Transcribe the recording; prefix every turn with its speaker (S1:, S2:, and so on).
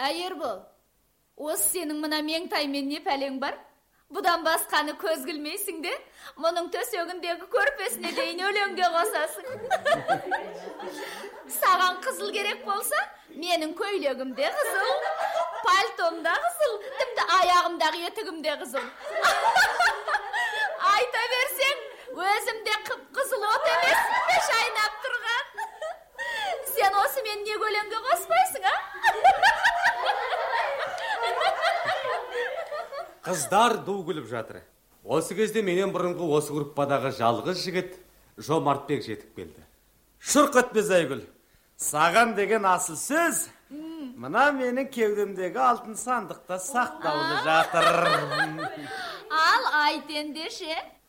S1: Ербол, осы сенің мына меңтаймен не пәлең бар? Бұдан басқаны көз кілмейсің де, мұның төсегіндегі көрпесіне дейін өлеңге қосасың. Саған қызыл керек болса, менің көйлегімде қызыл, пальтомда қызыл, тіпті аяғымдағы етігімде қызыл. Айта берсең, өзімде қып-қызыл от емес, шайнап тұрған. Сен осы мен не өлеңге қоспайсың, а?
S2: Қыздар ду күліп жатыр. Осы кезде менен бұрынғы осы группадағы жалғыз жігіт Жомартбек жетіп келді.
S3: Шұрқ өтпе Зайгүл. Саған деген асыл сөз мына менің кеудемдегі алтын сандықта сақтаулы жатыр.
S1: Ал айт ендеше.